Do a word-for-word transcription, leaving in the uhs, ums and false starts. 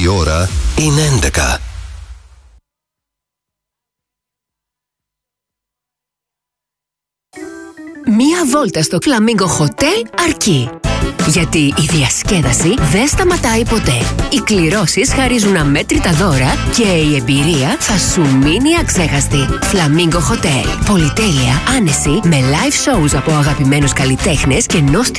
ώρα είναι έντεκα. Μία βόλτα στο Flamingo Hotel αρκεί. Γιατί η διασκέδαση δεν σταματάει ποτέ. Οι κληρώσεις χαρίζουν αμέτρητα δώρα και η εμπειρία θα σου μείνει αξέχαστη. Flamingo Hotel. Πολυτέλεια, άνεση, με live shows από αγαπημένους καλλιτέχνες και νόστιμους